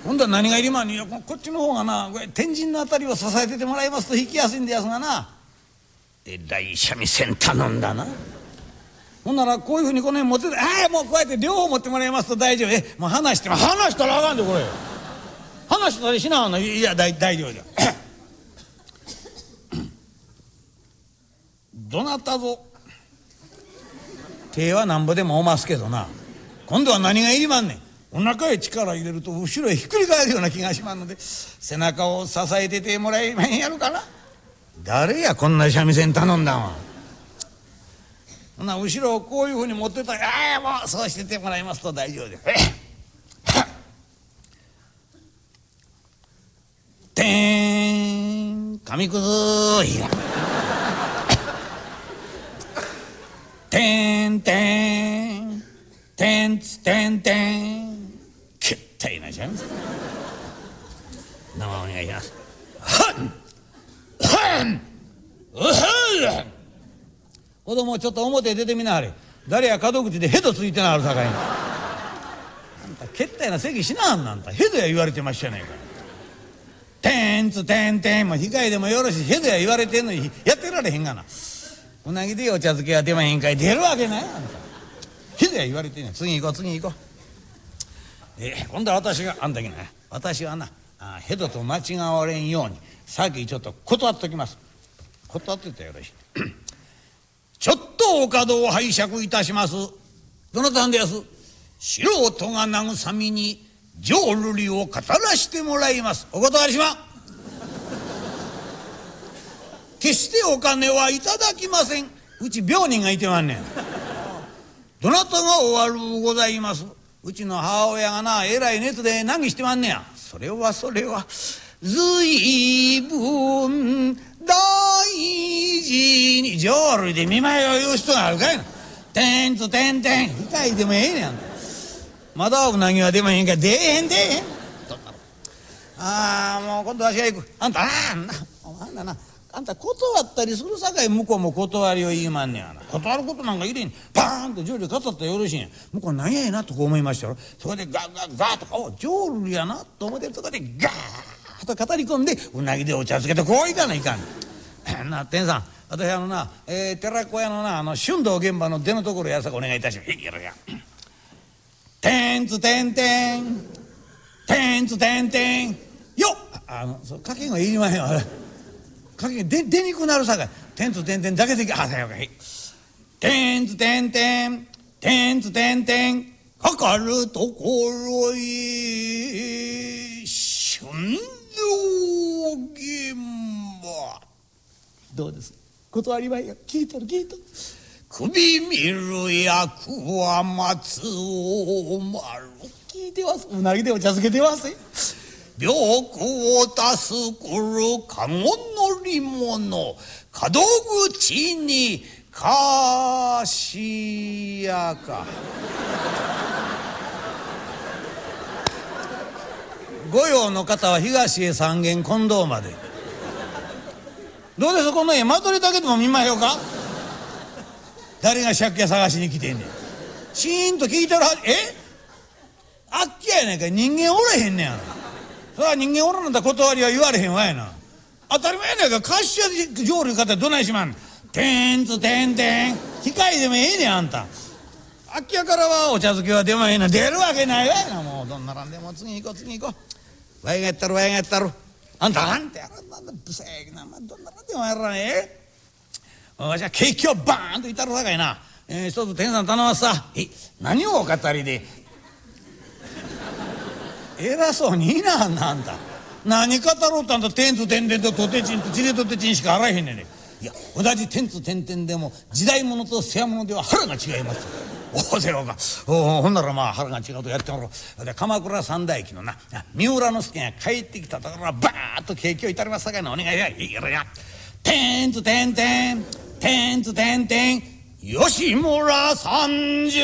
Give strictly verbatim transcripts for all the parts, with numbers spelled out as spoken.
今度は何がいりまんに、こっちの方がな天神のあたりを支えててもらいますと引きやすいんでやすがな。えらい三味線頼んだな。ほんならこういうふうにこの辺持ってて、ああもうこうやって両方持ってもらいますと大丈夫。えもう離しても離したらあかんでこれ。離したりしなあの。いや大大丈夫だ。どなたぞ。手はなんぼでもおますけどな。今度は何がいりまんねん。お腹へ力入れると後ろへひっくり返るような気がしまんので、背中を支えててもらえまへんやろかな。誰やこんな三味線頼んだんは。ほな後ろをこういうふうに持ってたら、ああもうそうしててもらいますと大丈夫です。てーん紙くずひらてーんてーんてんつてんてんけったいな三味線。生お願いします。はっはんうはん。子供ちょっと表へ出てみなはれ。誰や門口でヘドついてなはるさかいに。あんたけったいな席しなはんな。あんたヘドや言われてましたやないか。てんつてんてんも控えでもよろしい。ヘドや言われてんのにやってられへんがな。うなぎでお茶漬けは出まへんかい。出るわけない。あんたヘドや言われてんねん。次行こう次行こう。えー、今度は私があんだけな。私はなあヘドと間違われんように先ちょっと断っときます。断ってたらよろしい。ちょっとお門を拝借いたします。どなたんでやす。素人が慰みに浄瑠璃を語らしてもらいます。お断りしま。決してお金はいただきません。うち病人がいてまんねん。どなたがお悪うございます。うちの母親がなえらい熱で難儀してまんねや。それはそれはずいぶん大事に浄瑠璃で見舞いを言う人があるかいな。てんつてんてん控えでもええねん。まだうなぎは出まへんから出えへん出えへん。ああもう今度わしが行く。あんたあんなあんたなあんた断ったりするさかい向こうも断りを言いまんねやな。断ることなんかいれん。パーンと浄瑠璃語ったらよろしいんや。向こう何やいなとこ思いましたよ。そこでガーガーガーとかお浄瑠璃やなと思ってるとこでガーッと語り込んでうなぎでお茶漬けてこういかないかん。な天さん私あのな、えー、寺子屋のなあの春道現場の出のところやさかお願いいたします。いやいやてんつてんてんてんつてんてんよっあのそうかけがいりまへんわ。かけが出出にくくなるさかい。てんつてんてんだけであさよかい。てんつてんてんてんつてんてんかかるところへ春道現場。どうです断りまへんよ。聞いとる聞いとる。首見る役は松尾丸。聞いてます。うなぎでお茶漬けてますよ。病気を助くるかご乗り物門口にかしやか。御用の方は東へ三軒近藤まで。どうですこの家間取りだけでも見まひょうか。誰が借家探しに来てんねん。シーンと聞いてるはず。えあっきやないか。人間おらへんねやろ。それは人間おらんのだ断りは言われへんわやな。当たり前やないか。貸し屋で浄瑠璃方どないしまんねん。てんつてんてん控えでもええねんあんた。あっきやからはお茶漬けは出まへんな。出るわけないわやな。もうどんならんでも次行こう次行こう。わいがやったるわいがやったる。あんたあんたやらんなんだブセーな。まあ、どんならんでもやらねえ。わしは景気をバーンといたるさかいな。えー、一つ天さん頼ますさ。え何をお語りで。偉そうにいいなあんなあんた。何語ろうとあんたてんつてんてんととてちんとちれとてちんしかあらへんねんね。いや同じてんつてんてんでも時代物と世話物では腹が違います。おおせようか。おほんならまあ腹が違うとやってもらおう。で鎌倉三代記のな三浦之助が帰ってきたところはバーッと景気を至りますさかいな。お願いやいいやらや。てんつてんてんてんつてんてん吉村三条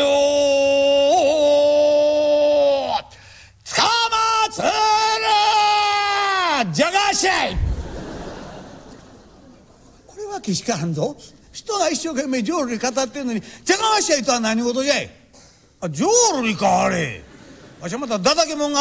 つかまつるじゃがしゃい。これはけしからんぞ。人が一生懸命浄瑠璃語ってんのにじゃがしゃいとは何事じゃい。あ浄瑠璃かあれ。わしはまただだけもんが